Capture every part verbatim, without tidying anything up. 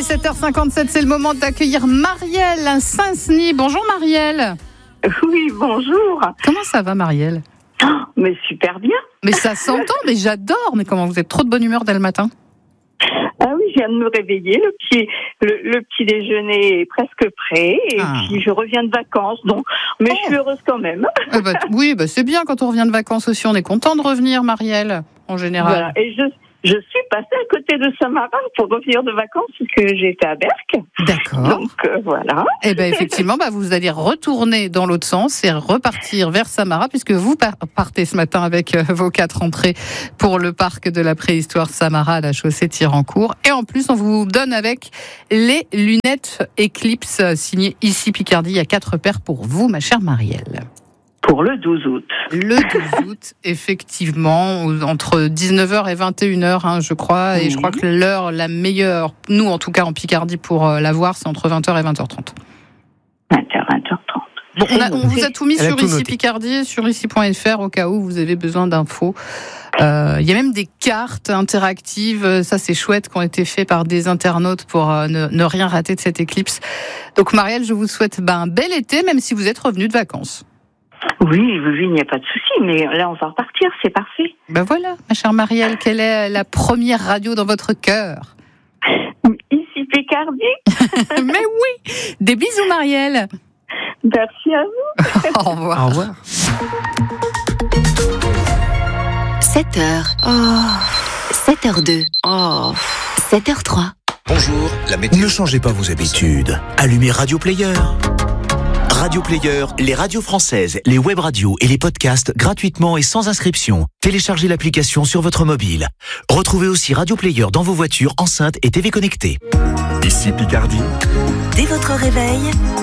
sept heures cinquante-sept, c'est le moment d'accueillir Marielle à Saint-Denis. Bonjour Marielle. Oui, bonjour. Comment ça va Marielle? Oh, mais super bien. Mais ça s'entend, mais j'adore. Mais comment vous êtes trop de bonne humeur dès le matin? Ah oui, je viens de me réveiller. Le petit, le, le petit déjeuner est presque prêt. Et ah. puis je reviens de vacances. Donc, mais oh. je suis heureuse quand même. Eh ben, oui, bah, c'est bien quand on revient de vacances aussi. On est content de revenir, Marielle, en général. Voilà. Et je... Je suis passée à côté de Saint-Marin pour revenir de vacances parce que j'étais à Berck. D'accord. Donc euh, voilà. Eh bien effectivement, bah, vous allez retourner dans l'autre sens et repartir vers Saint-Marin puisque vous partez ce matin avec euh, vos quatre entrées pour le parc de la préhistoire Saint-Marin à la chaussée Tirancourt. Et en plus, on vous donne avec les lunettes Eclipse signées ici Picardie. Il y a quatre paires pour vous, ma chère Marielle. Pour le douze août. Le douze août, effectivement, entre dix-neuf heures et vingt et une heures, hein, je crois. Oui. Et je crois que l'heure la meilleure, nous en tout cas en Picardie, pour la voir, c'est entre vingt heures et vingt heures trente. vingt heures, vingt heures trente. Bon, on, a, on vous a tout mis Elle sur ici Picardie, sur ici point f r, au cas où vous avez besoin d'infos. Il euh, y a même des cartes interactives, ça c'est chouette, qui ont été faites par des internautes pour euh, ne, ne rien rater de cette éclipse. Donc Marielle, je vous souhaite ben, un bel été, même si vous êtes revenu de vacances. Oui, oui, il n'y a pas de souci, mais là, on va repartir, c'est parfait. Ben voilà, ma chère Marielle, quelle est la première radio dans votre cœur? Ici Picardie. Mais oui, des bisous, Marielle. Merci à vous. Au revoir. Au revoir. sept heures. Oh. sept heures deux. Oh. sept heures trois. Bonjour, la météo. Ne changez pas vos habitudes. Allumez Radio Player. Radio Player, les radios françaises, les web radios et les podcasts gratuitement et sans inscription. Téléchargez l'application sur votre mobile. Retrouvez aussi Radio Player dans vos voitures, enceintes et T V connectées. Ici Picardie. Dès votre réveil.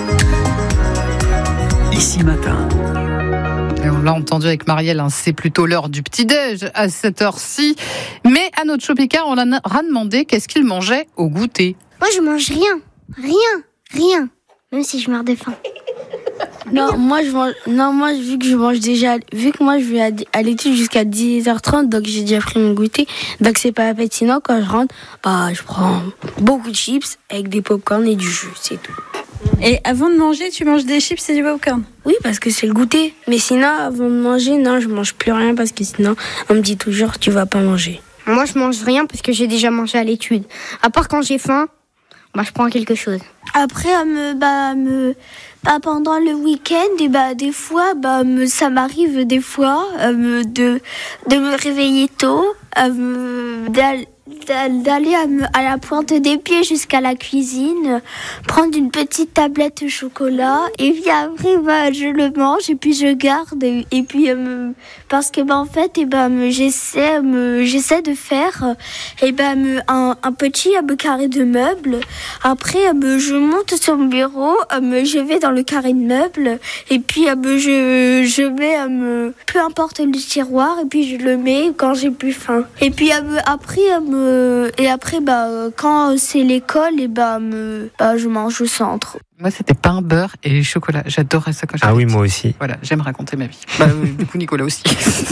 Ici matin. Et on l'a entendu avec Marielle, hein, c'est plutôt l'heure du petit-déj à cette heure-ci. Mais à notre Chopicard, on leur a demandé qu'est-ce qu'ils mangeaient au goûter. Moi, je mange rien. Rien. Rien. Même si je meurs de faim. Non, moi je mange. Non, moi vu que je mange déjà, vu que moi je vais à l'étude jusqu'à dix heures trente, donc j'ai déjà pris mon goûter, donc c'est pas appétissant. Quand je rentre, bah je prends beaucoup de chips avec des pop-corn et du jus, c'est tout. Et avant de manger, tu manges des chips et du pop-corn? Oui, parce que c'est le goûter. Mais sinon, avant de manger, non, je mange plus rien parce que sinon, on me dit toujours tu vas pas manger. Moi, je mange rien parce que j'ai déjà mangé à l'étude. À part quand j'ai faim, bah je prends quelque chose. Après, euh, me, bah, me, bah, pendant le week-end, et bah, des fois, bah, me, ça m'arrive des fois euh, de, de me réveiller tôt, euh, d'aller, d'aller à, me, à la pointe des pieds jusqu'à la cuisine, prendre une petite tablette de chocolat, et puis après, bah, je le mange, et puis je garde, et, et puis, euh, parce que, bah, en fait, et bah, me, j'essaie, me, j'essaie de faire, et bah, me, un, un petit euh, carré de meubles. Après, euh, je monte sur mon bureau, euh, je vais dans le carré de meubles, et puis, euh, je, je mets, euh, peu importe le tiroir, et puis je le mets quand j'ai plus faim. Et puis, euh, après, euh, et après, bah, quand c'est l'école, et bah, me, bah, je mange au centre. Moi, c'était pain, beurre et chocolat. J'adorais ça quand j'étais Ah oui, petite. moi aussi. Voilà, j'aime raconter ma vie. Bah, du coup, Nicolas aussi.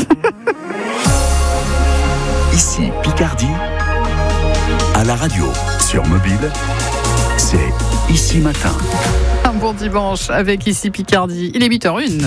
Ici Picardie. À la radio, sur mobile, c'est Ici Matin. Un bon dimanche avec Ici Picardie. Il est huit heures une.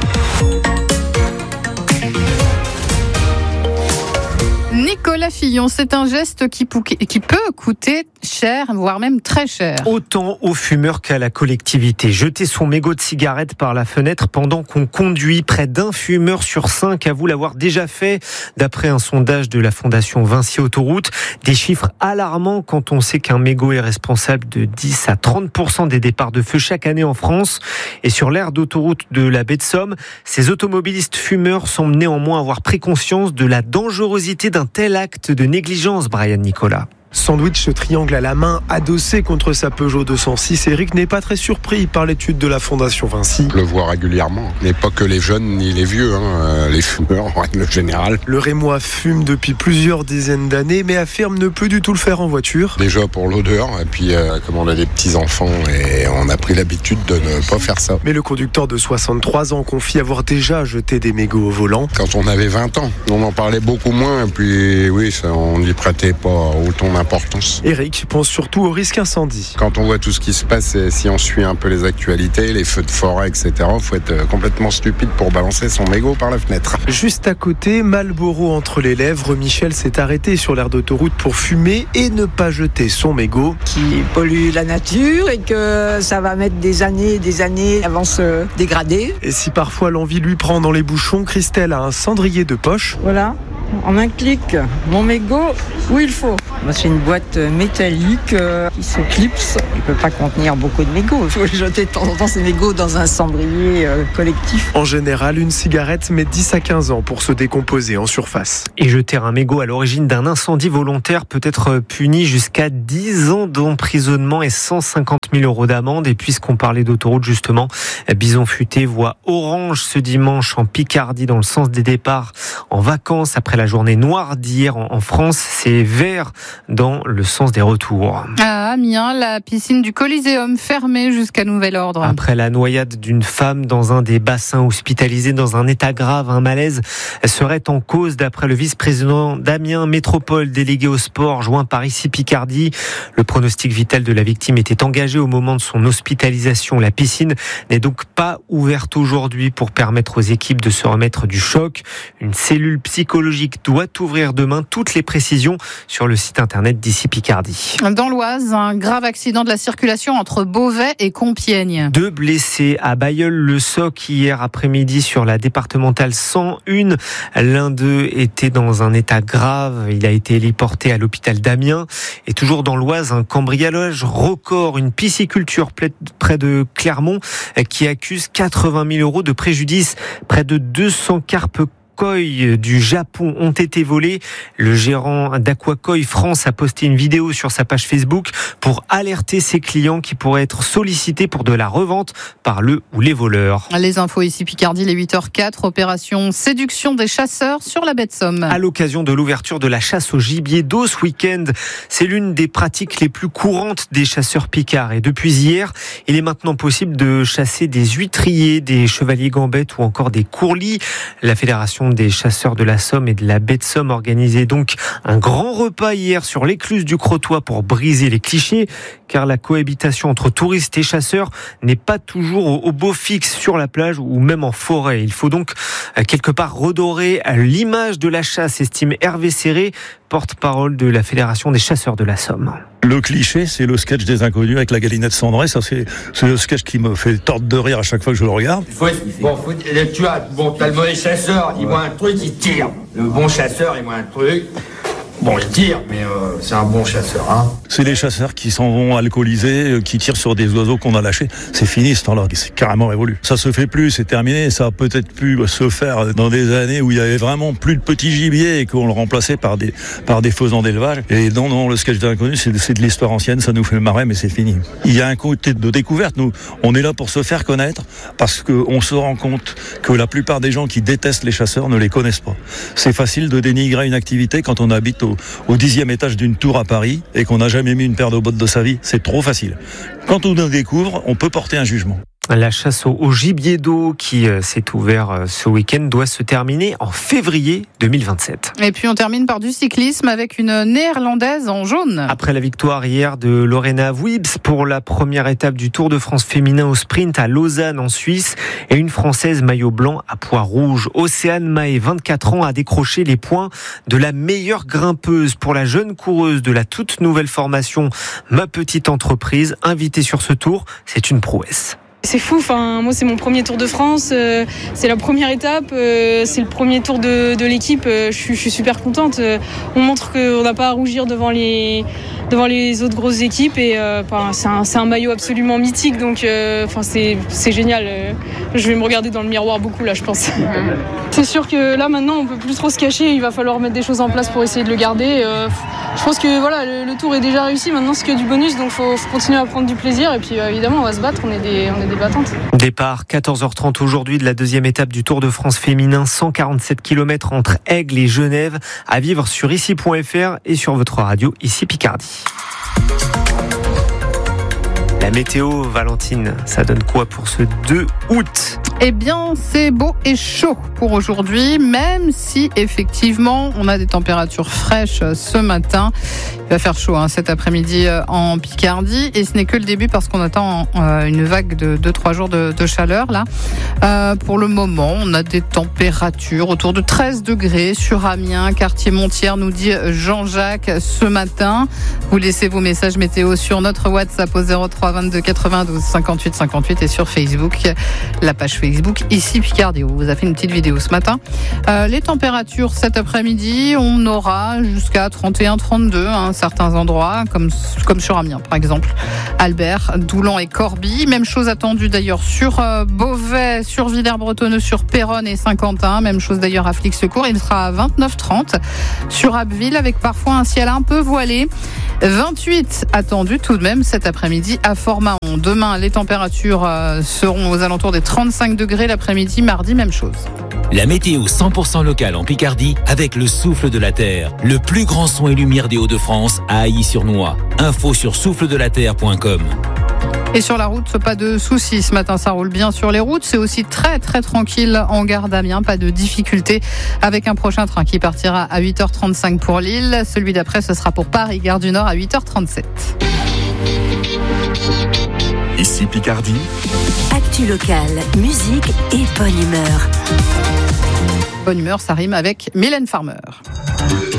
Nicolas Fillon, c'est un geste qui, pou- qui peut coûter cher, voire même très cher. Autant aux fumeurs qu'à la collectivité. Jeter son mégot de cigarette par la fenêtre pendant qu'on conduit. Près d'un fumeur sur cinq avoue l'avoir déjà fait, d'après un sondage de la Fondation Vinci Autoroute. Des chiffres alarmants quand on sait qu'un mégot est responsable de dix à trente pour cent des départs de feu chaque année en France. Et sur l'aire d'autoroute de la baie de Somme, ces automobilistes fumeurs semblent néanmoins avoir pris conscience de la dangerosité d'un tel acte de négligence, Brian Nicolas. Sandwich ce triangle à la main, adossé contre sa Peugeot deux cent six, Eric n'est pas très surpris par l'étude de la Fondation Vinci. Je le vois régulièrement. Ce n'est pas que les jeunes ni les vieux, hein, les fumeurs en règle générale. Le Rémois fume depuis plusieurs dizaines d'années, mais affirme ne peut du tout le faire en voiture. Déjà pour l'odeur, et puis euh, comme on a des petits-enfants, et on a pris l'habitude de ne pas faire ça. Mais le conducteur de soixante-trois ans confie avoir déjà jeté des mégots au volant. Quand on avait vingt ans, on en parlait beaucoup moins, et puis oui, ça, on n'y prêtait pas autant d'importance l'importance. Eric pense surtout au risque incendie. Quand on voit tout ce qui se passe et si on suit un peu les actualités, les feux de forêt, et cetera, il faut être complètement stupide pour balancer son mégot par la fenêtre. Juste à côté, Marlboro entre les lèvres, Michel s'est arrêté sur l'aire d'autoroute pour fumer et ne pas jeter son mégot. Qui pollue la nature et que ça va mettre des années et des années avant se dégrader. Et si parfois l'envie lui prend dans les bouchons, Christelle a un cendrier de poche. Voilà, en un clic, mon mégot où il faut. C'est une boîte métallique euh, qui se clipse. Il ne peut pas contenir beaucoup de mégots. Il faut jeter de temps en temps ces mégots dans un cendrier euh, collectif. En général, une cigarette met dix à quinze ans pour se décomposer en surface. Et jeter un mégot à l'origine d'un incendie volontaire peut être puni jusqu'à dix ans d'emprisonnement et cent cinquante mille euros d'amende. Et puisqu'on parlait d'autoroute justement, Bison Futé voit orange ce dimanche en Picardie dans le sens des départs en vacances après la journée noire d'hier en France. C'est vert dans le sens des retours. À Amiens, la piscine du Coliséum fermée jusqu'à nouvel ordre. Après la noyade d'une femme dans un des bassins hospitalisés dans un état grave, un malaise serait en cause d'après le vice-président d'Amiens Métropole, délégué au sport, joint par ici Picardie. Le pronostic vital de la victime était engagé au moment de son hospitalisation. La piscine n'est donc pas ouverte aujourd'hui pour permettre aux équipes de se remettre du choc. Une cellule psychologique doit ouvrir demain. Toutes les précisions sur le site internet d'Ici Picardie. Dans l'Oise, un grave accident de la circulation entre Beauvais et Compiègne. Deux blessés à Bailleul-le-Soc hier après-midi sur la départementale cent un. L'un d'eux était dans un état grave. Il a été héliporté à l'hôpital d'Amiens. Et toujours dans l'Oise, un cambriolage record, une pisciculture près de Clermont qui accuse quatre-vingt mille euros de préjudice. Près de deux cents carpes Koi du Japon ont été volés. Le gérant d'Aquakoi France a posté une vidéo sur sa page Facebook pour alerter ses clients qui pourraient être sollicités pour de la revente par le ou les voleurs. Les infos ici Picardie, les huit heures quatre, opération séduction des chasseurs sur la baie de Somme. À l'occasion de l'ouverture de la chasse au gibier d'eau ce week-end, c'est l'une des pratiques les plus courantes des chasseurs picards. Et depuis hier, il est maintenant possible de chasser des huîtriers, des chevaliers gambettes ou encore des courlis. La fédération des chasseurs de la Somme et de la baie de Somme organisait donc un grand repas hier sur l'écluse du Crotoy pour briser les clichés, car la cohabitation entre touristes et chasseurs n'est pas toujours au beau fixe sur la plage ou même en forêt. Il faut donc quelque part redorer l'image de la chasse, estime Hervé Serré, porte-parole de la Fédération des chasseurs de la Somme. Le cliché, c'est le sketch des inconnus avec la galinette cendrée. Ça, c'est, c'est le sketch qui me fait tordre de rire à chaque fois que je le regarde. Faut être, bon, faut, tu vois, bon, t'as le mauvais chasseur, il voit un truc, il tire. Le bon chasseur, il voit un truc. Bon, il tire, mais euh, c'est un bon chasseur. Hein. C'est les chasseurs qui s'en vont alcoolisés, euh, qui tirent sur des oiseaux qu'on a lâchés. C'est fini ce temps-là, c'est carrément révolu. Ça se fait plus, c'est terminé. Ça a peut-être pu se faire dans des années où il y avait vraiment plus de petits gibiers et qu'on le remplaçait par des, par des faisans d'élevage. Et non, non, le sketch d'inconnu, c'est, c'est de l'histoire ancienne, ça nous fait marrer, mais c'est fini. Il y a un côté de découverte. Nous, on est là pour se faire connaître parce qu'on se rend compte que la plupart des gens qui détestent les chasseurs ne les connaissent pas. C'est facile de dénigrer une activité quand on habite au au dixième étage d'une tour à Paris et qu'on n'a jamais mis une paire de bottes de sa vie, c'est trop facile. Quand on nous découvre, on peut porter un jugement. La chasse au gibier d'eau qui s'est ouverte ce week-end doit se terminer en février deux mille vingt-sept. Et puis on termine par du cyclisme avec une néerlandaise en jaune. Après la victoire hier de Lorena Wiebes pour la première étape du Tour de France féminin au sprint à Lausanne en Suisse et une Française maillot blanc à pois rouge. Océane Mahé, vingt-quatre ans, a décroché les points de la meilleure grimpeuse pour la jeune coureuse de la toute nouvelle formation Ma Petite Entreprise. Invitée sur ce tour, c'est une prouesse. C'est fou, enfin, moi c'est mon premier Tour de France, euh, c'est la première étape, euh, c'est le premier tour de, de l'équipe, euh, je, suis, je suis super contente. Euh, on montre qu'on n'a pas à rougir devant les, devant les autres grosses équipes et euh, enfin, c'est, un, c'est un maillot absolument mythique, donc euh, enfin, c'est, c'est génial. Euh, je vais me regarder dans le miroir beaucoup là, je pense. C'est sûr que là maintenant on peut plus trop se cacher, il va falloir mettre des choses en place pour essayer de le garder. Euh, je pense que voilà, le, le tour est déjà réussi, maintenant c'est que du bonus, donc il faut, faut continuer à prendre du plaisir et puis euh, évidemment on va se battre, on est des, on est des battantes. Départ quatorze heures trente aujourd'hui de la deuxième étape du Tour de France féminin, cent quarante-sept kilomètres entre Aigle et Genève, à vivre sur ici point f r et sur votre radio Ici Picardie. La météo, Valentine, ça donne quoi pour ce deux août ? Eh bien, c'est beau et chaud pour aujourd'hui, même si effectivement on a des températures fraîches ce matin. Il va faire chaud hein, cet après-midi euh, en Picardie et ce n'est que le début parce qu'on attend euh, une vague de deux trois jours de, de chaleur là. Euh, pour le moment, on a des températures autour de treize degrés sur Amiens, quartier Montière, nous dit Jean-Jacques ce matin. Vous laissez vos messages météo sur notre WhatsApp au zéro trois vingt-deux quatre-vingt-douze cinquante-huit cinquante-huit et sur Facebook, la page Facebook ici Picardie. On vous a fait une petite vidéo ce matin. Euh, les températures cet après-midi, on aura jusqu'à trente et un trente-deux hein, certains endroits, comme, comme sur Amiens par exemple, Albert, Doulan et Corbie. Même chose attendue d'ailleurs sur euh, Beauvais, sur Villers-Bretonneux, sur Péronne et Saint-Quentin. Même chose d'ailleurs à Flix-Secours. Il sera à vingt-neuf trente sur Abbeville avec parfois un ciel un peu voilé. vingt-huit attendus tout de même cet après-midi à Fort-Mahon. Demain, les températures euh, seront aux alentours des trente-cinq degrés. L'après-midi, mardi, même chose. La météo cent pour cent locale en Picardie avec le souffle de la Terre. Le plus grand son et lumière des Hauts-de-France à Ailly-sur-Noix. Info sur souffle de la terre point com. Et sur la route, pas de soucis. Ce matin, ça roule bien sur les routes. C'est aussi très, très tranquille en gare d'Amiens. Pas de difficultés avec un prochain train qui partira à huit heures trente-cinq pour Lille. Celui d'après, ce sera pour Paris, gare du Nord à huit heures trente-sept. Ici Picardie. Actu locale, musique et bonne humeur. Bonne humeur, ça rime avec Mylène Farmer.